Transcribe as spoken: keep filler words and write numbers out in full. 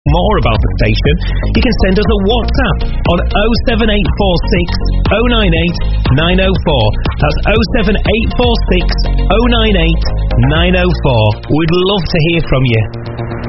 more about the station, you can send us a WhatsApp on oh seven eight four six, oh nine eight, nine oh four. That's oh seven eight four six, oh nine eight, nine oh four. We'd love to hear from you.